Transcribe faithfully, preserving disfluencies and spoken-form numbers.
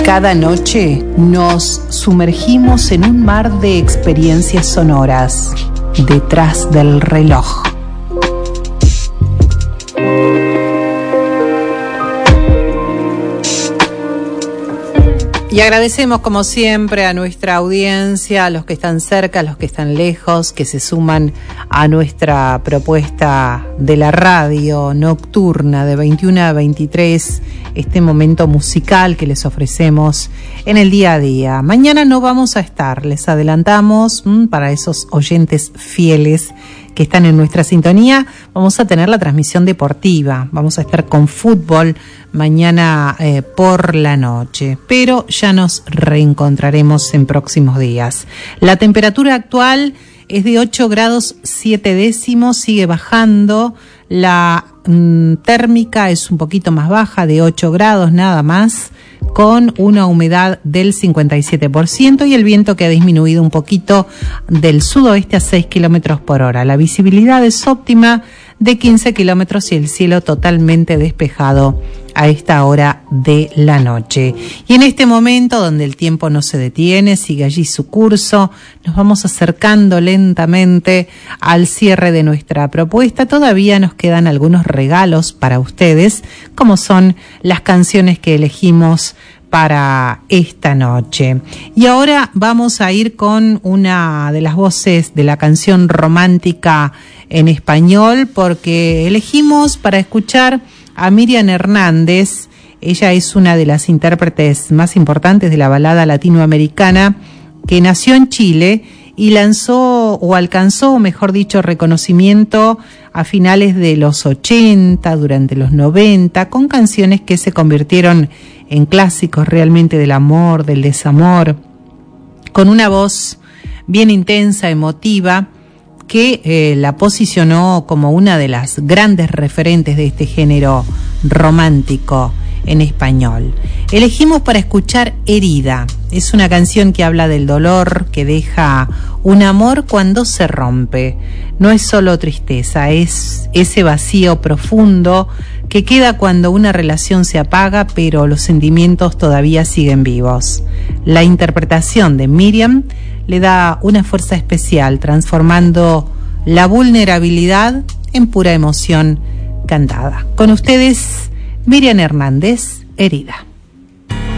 Cada noche nos sumergimos en un mar de experiencias sonoras detrás del reloj. Y agradecemos como siempre a nuestra audiencia, a los que están cerca, a los que están lejos, que se suman a nuestra propuesta de la radio nocturna de veintiuna a veintitrés, este momento musical que les ofrecemos en el día a día. Mañana no vamos a estar, les adelantamos, mmm, para esos oyentes fieles que están en nuestra sintonía, vamos a tener la transmisión deportiva, vamos a estar con fútbol mañana eh, por la noche, pero ya nos reencontraremos en próximos días. La temperatura actual es de ocho grados siete décimos, sigue bajando, la mm, térmica es un poquito más baja, de ocho grados nada más, con una humedad del cincuenta y siete por ciento y el viento que ha disminuido un poquito del sudoeste a seis kilómetros por hora. La visibilidad es óptima de quince kilómetros y el cielo totalmente despejado a esta hora de la noche. Y en este momento, donde el tiempo no se detiene, sigue allí su curso, nos vamos acercando lentamente al cierre de nuestra propuesta. Todavía nos quedan algunos regalos para ustedes, como son las canciones que elegimos para esta noche. Y ahora vamos a ir con una de las voces de la canción romántica en español, porque elegimos para escuchar a Miriam Hernández. Ella es una de las intérpretes más importantes de la balada latinoamericana, que nació en Chile y lanzó o alcanzó, mejor dicho, reconocimiento a finales de los ochenta, durante los noventa, con canciones que se convirtieron en clásicos realmente del amor, del desamor, con una voz bien intensa, emotiva, que eh, la posicionó como una de las grandes referentes de este género romántico en español. Elegimos para escuchar Herida. Es una canción que habla del dolor que deja un amor cuando se rompe. No es solo tristeza, es ese vacío profundo que queda cuando una relación se apaga, pero los sentimientos todavía siguen vivos. La interpretación de Miriam le da una fuerza especial, transformando la vulnerabilidad en pura emoción cantada. Con ustedes, Miriam Hernández, Herida.